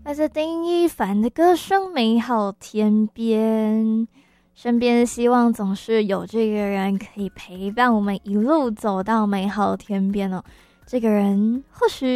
来自丁一凡的歌声《美好天边》，身边希望总是有这个人可以陪伴我们一路走到美好天边哦。这个人或许